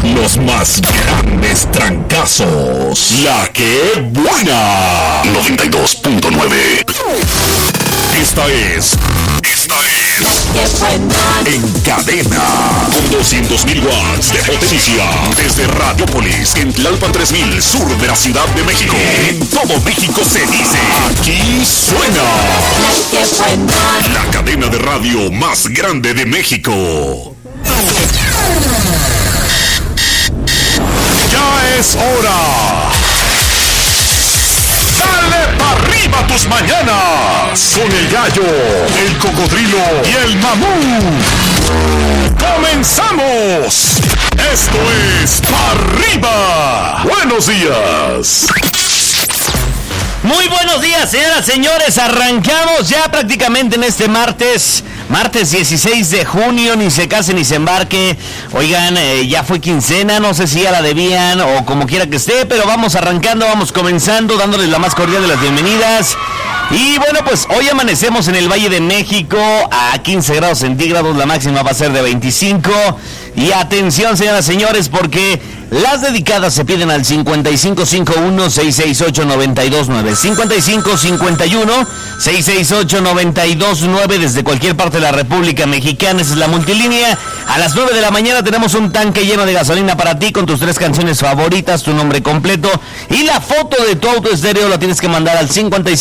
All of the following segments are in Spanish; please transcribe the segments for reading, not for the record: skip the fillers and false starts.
Los más grandes trancazos. La que buena. 92.9. Esta es En Cadena, con 200.000 watts de potencia, desde Radiopolis, en Tlalpan 3000, sur de la Ciudad de México. En todo México se dice, aquí suena la cadena de radio más grande de México. Ya es hora. ¡Dale para arriba tus mañanas! Con el gallo, el cocodrilo y el mamut. ¡Comenzamos! Esto es ¡Pa' arriba! ¡Buenos días! Muy buenos días, señoras, señores. Arrancamos ya prácticamente en este martes 16 de junio, ni se case ni se embarque. Oigan, ya fue quincena, no sé si ya la debían o como quiera que esté, pero vamos arrancando, vamos comenzando, dándoles la más cordial de las bienvenidas. Y bueno, pues hoy amanecemos en el Valle de México a 15 grados centígrados, la máxima va a ser de 25. Y atención, señoras, señores, porque las dedicadas se piden al 5551-668-929. 5551-668-929 desde cualquier parte de la República Mexicana. Esa es la multilínea. A las 9 de la mañana tenemos un tanque lleno de gasolina para ti con tus 3 canciones favoritas, tu nombre completo y la foto de tu auto estéreo la tienes que mandar al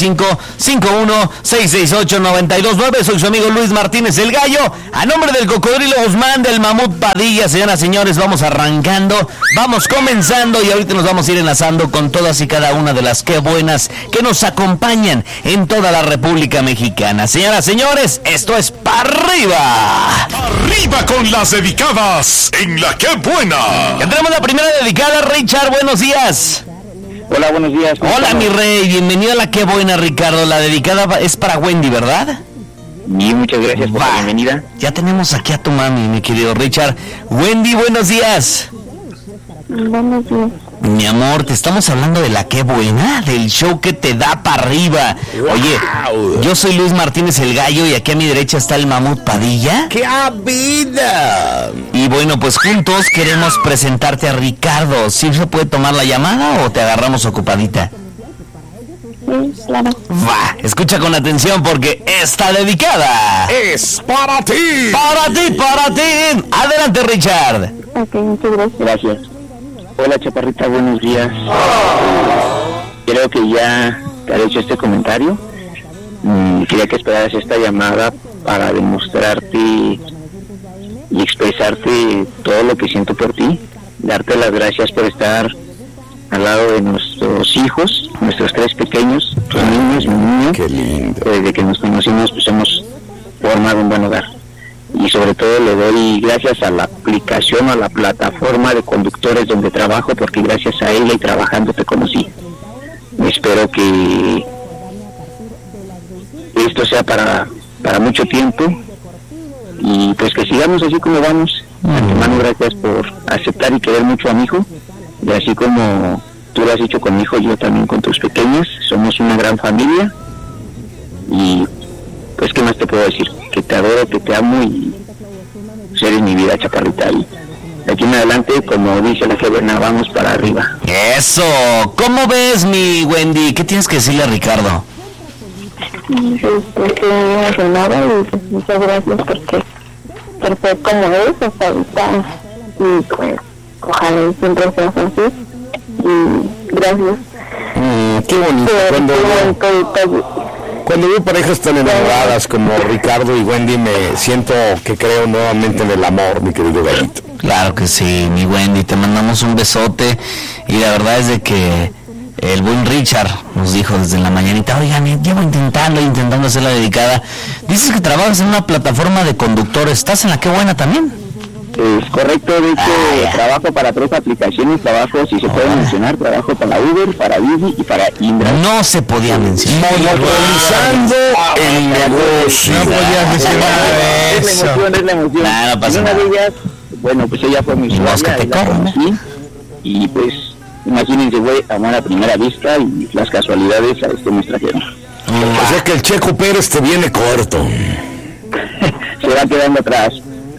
5551-668-929. Soy su amigo Luis Martínez el Gallo. A nombre del Cocodrilo Guzmán, del Mamut Padilla, señoras, señores, vamos arrancando, vamos comenzando y ahorita nos vamos a ir enlazando con todas y cada una de las que buenas que nos acompañan en toda la República Mexicana. Señoras, señores, esto es ¡Pa' arriba! ¡Arriba con las dedicadas en la que buena! Ya tenemos la primera dedicada, Richard, buenos días. Hola, buenos días. Hola, mi rey, bienvenido a la que buena, Ricardo. La dedicada es para Wendy, ¿verdad? Y muchas gracias por la bienvenida. Ya tenemos aquí a tu mami, mi querido Richard. Wendy, buenos días. Buenos días. Mi amor, te estamos hablando de la que buena, del show que te da para arriba. Oye, yo soy Luis Martínez el Gallo y aquí a mi derecha está el Mamut Padilla. ¡Qué vida! Y bueno, pues juntos queremos presentarte a Ricardo. ¿Sí se puede tomar la llamada o te agarramos ocupadita? Sí, claro. Va, escucha con atención porque está dedicada. ¡Es para ti! ¡Para ti, para ti! Adelante, Richard. Ok, muchas gracias. Gracias. Hola, Chaparrita, buenos días. Creo que ya te había hecho este comentario. Quería que esperaras esta llamada para demostrarte y expresarte todo lo que siento por ti. Darte las gracias por estar al lado de nuestros hijos, nuestros 3 pequeños, tus niños, mi niño. Qué lindo. Desde que nos conocimos, pues hemos formado un buen hogar. Y sobre todo le doy gracias a la aplicación, a la plataforma de conductores donde trabajo, porque gracias a ella y trabajando te conocí. Espero que esto sea para mucho tiempo y pues que sigamos así como vamos. Antemano, gracias por aceptar y querer mucho a mi hijo, y así como tú lo has hecho con mi hijo, yo también con tus pequeños. Somos una gran familia y pues qué más te puedo decir, que te adoro, que te amo y eres mi vida, Chaparrita. Y de aquí en adelante, como dice la que buena, vamos para arriba. Eso, ¿cómo ves, mi Wendy? ¿Qué tienes que decirle a Ricardo? Estoy emocionada y pues, muchas gracias porque por ser como es hasta ahorita y pues ojalá siempre seas así y gracias. Qué bonito. Cuando veo parejas tan enamoradas como Ricardo y Wendy, me siento que creo nuevamente en el amor, mi querido Gallito. Claro que sí, mi Wendy, te mandamos un besote y la verdad es de que el buen Richard nos dijo desde la mañanita, oigan, llevo intentando hacer la dedicada. Dices que trabajas en una plataforma de conductores, ¿estás en la que buena también? Es correcto, de hecho, trabajo para 3 aplicaciones, trabajo, si se puede mencionar, trabajo para Uber, para Didi y para Indra. No se podía mencionar. Monopolizando el negocio. No podías mencionar eso. Es la emoción. Nah, no pasa una nada. de ellas, bueno, pues ella fue mi Los que usuaria, te la corren, conocí, y pues, imagínense, güey, amor a primera vista y las casualidades a esto nos trajeron. O sea que el Checo Pérez te viene corto. Se va quedando atrás.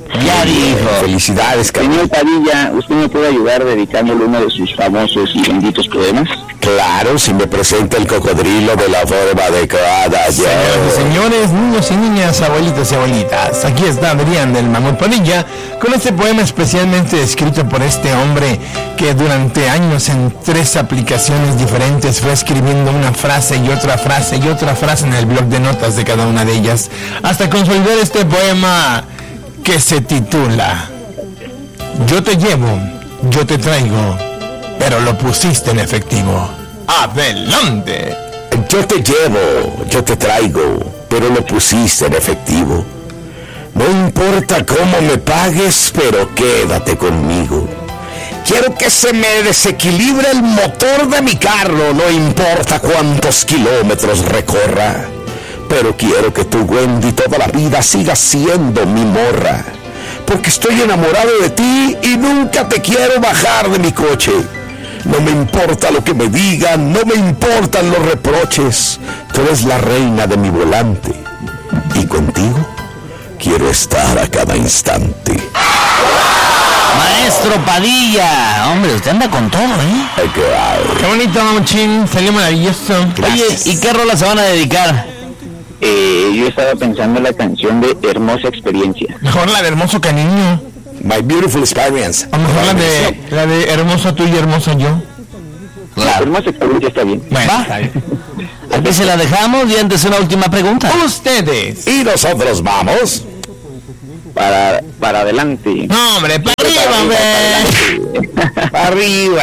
Ya dijo. Felicidades, Carlos. Señor Padilla, ¿usted me puede ayudar dedicándole uno de sus famosos y benditos poemas? Claro, si me presenta el cocodrilo de la forma de cada Señoras y señores, niños y niñas, abuelitos y abuelitas, aquí está Adrián del Mamut Padilla con este poema especialmente escrito por este hombre que durante años en 3 aplicaciones diferentes fue escribiendo una frase y otra frase y otra frase en el blog de notas de cada una de ellas, hasta consolidar este poema que se titula Yo te llevo, yo te traigo, pero lo pusiste en efectivo. ¡Adelante! Yo te llevo, yo te traigo, pero lo pusiste en efectivo. No importa cómo me pagues, pero quédate conmigo. Quiero que se me desequilibre el motor de mi carro, no importa cuántos kilómetros recorra. Pero quiero que tu Wendy toda la vida siga siendo mi morra. Porque estoy enamorado de ti y nunca te quiero bajar de mi coche. No me importa lo que me digan, no me importan los reproches. Tú eres la reina de mi volante. Y contigo quiero estar a cada instante. Maestro Padilla, hombre, usted anda con todo, ¿eh? Qué bonito, Mamuchín, salió maravilloso. Oye, ¿y qué rola se van a dedicar? Yo estaba pensando en la canción de Hermosa Experiencia. Mejor la de Hermoso Cariño. My Beautiful Experience. A lo mejor la de Hermoso tú y Hermoso yo. Claro. Hermosa Experiencia está bien. Bueno, Va. está bien. Aquí se la dejamos y antes una última pregunta. Ustedes. Y nosotros vamos. Para adelante. No, hombre, para arriba, hombre. Para arriba.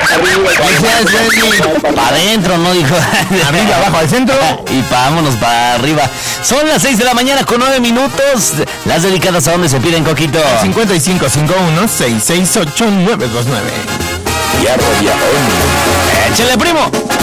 Para adentro, ¿no? Dijo. Arriba, abajo, al centro. Y vámonos para arriba. Son las 6 de la mañana con 9 minutos. Las dedicadas a donde se piden, Coquito. 5551-668-929. Hierro, viejón. Échale, primo.